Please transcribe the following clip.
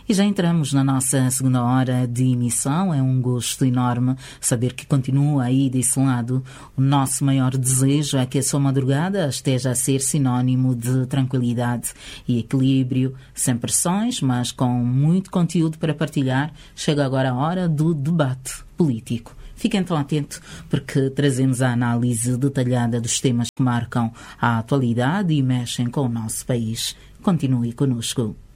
E já entramos na nossa segunda hora de emissão. É um gosto enorme saber que continua aí desse lado. O nosso maior desejo é que a sua madrugada esteja a ser sinónimo de tranquilidade e equilíbrio, sem pressões, mas com muito conteúdo para partilhar. Chega agora a hora do debate político. Fique então atento, porque trazemos a análise detalhada dos temas que marcam a atualidade e mexem com o nosso país. Continue conosco.